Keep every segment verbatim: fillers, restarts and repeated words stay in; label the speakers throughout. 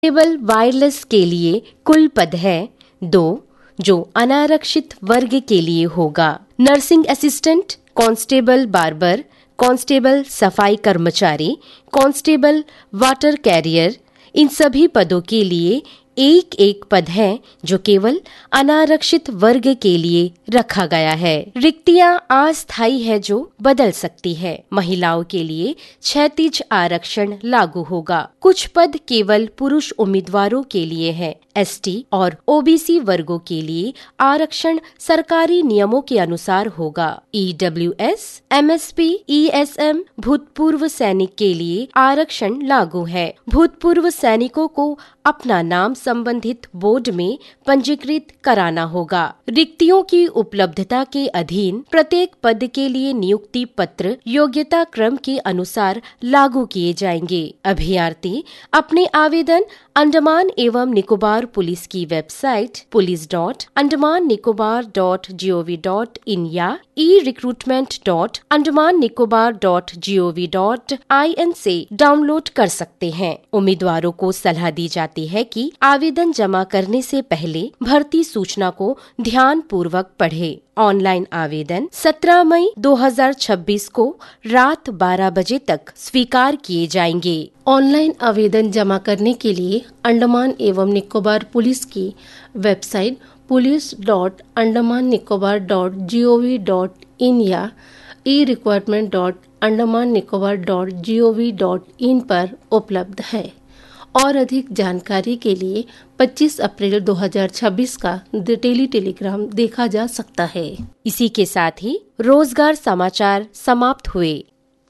Speaker 1: केवल वायरलेस के लिए कुल पद है दो, जो अनारक्षित वर्ग के लिए होगा। Nursing assistant, constable barber, constable सफाई कर्मचारी, कांस्टेबल वाटर कैरियर, इन सभी पदों के लिए एक एक पद है जो केवल अनारक्षित वर्ग के लिए रखा गया है। रिक्तियां अस्थायी है जो बदल सकती है। महिलाओं के लिए क्षैतिज आरक्षण लागू होगा। कुछ पद केवल पुरुष उम्मीदवारों के लिए है। एसटी और ओबीसी वर्गों के लिए आरक्षण सरकारी नियमों के अनुसार होगा। ईडब्ल्यूएस, एमएसपी, ईएसएम, भूतपूर्व सैनिक के लिए आरक्षण लागू है। भूतपूर्व सैनिकों को अपना नाम संबंधित बोर्ड में पंजीकृत कराना होगा। रिक्तियों की उपलब्धता के अधीन प्रत्येक पद के लिए नियुक्ति पत्र योग्यता क्रम के अनुसार लागू किए जाएंगे। अभ्यर्थी अपने आवेदन अंडमान एवं निकोबार पुलिस की website police dot Andaman Nicobar dot gov dot in या ई recruitment dot Andaman Nicobar dot gov dot I N से डाउनलोड कर सकते हैं। उम्मीदवारों को सलाह दी जाती है कि आवेदन जमा करने से पहले भर्ती सूचना को ध्यान पूर्वक पढ़े। ऑनलाइन आवेदन सत्रह मई दो हज़ार छब्बीस को रात बारह बजे तक स्वीकार किए जाएंगे। ऑनलाइन आवेदन जमा करने के लिए अंडमान एवं निकोबार पुलिस की website police dot Andaman Nicobar dot gov dot in या ई requirement dot Andaman Nicobar dot gov dot in पर उपलब्ध है। और अधिक जानकारी के लिए पच्चीस अप्रैल दो हज़ार छब्बीस का डेली टेलीग्राम देखा जा सकता है। इसी के साथ ही रोजगार समाचार समाप्त हुए।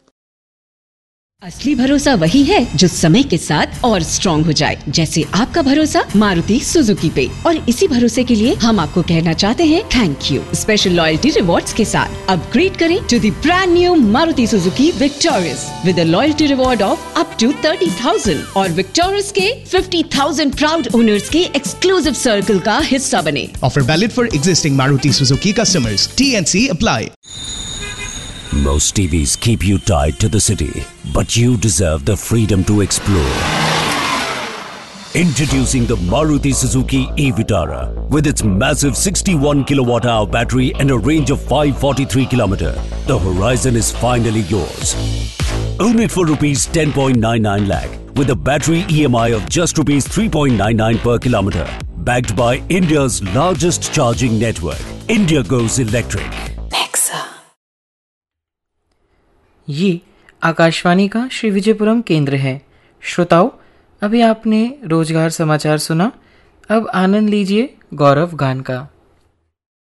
Speaker 2: असली भरोसा वही है जो समय के साथ और स्ट्रॉन्ग हो जाए, जैसे आपका भरोसा मारुति सुजुकी पे। और इसी भरोसे के लिए हम आपको कहना चाहते हैं thank you. Special loyalty rewards के साथ अपग्रेड करें to the brand new Maruti Suzuki victorious with a loyalty reward of up to thirty thousand और विक्टोरियस के फिफ्टी थाउजेंड प्राउड ओनर्स के एक्सक्लूसिव सर्कल का हिस्सा बने।
Speaker 3: Offer valid for existing Maruti Suzuki customers. T N C apply.
Speaker 4: Most T Vs keep you tied to the city, but you deserve the freedom to explore. Introducing the Maruti Suzuki e-Vitara with its massive sixty-one kilowatt hour battery and a range of five hundred forty-three kilometers. The horizon is finally yours. Own it for rupees ten point nine nine lakh with a battery E M I of just rupees three point nine nine per kilometer. Backed by India's largest charging network, India Goes Electric.
Speaker 5: ये आकाशवाणी का श्री विजयपुरम केंद्र है। श्रोताओं, अभी आपने रोजगार समाचार सुना। अब आनंद लीजिए गौरव गान का।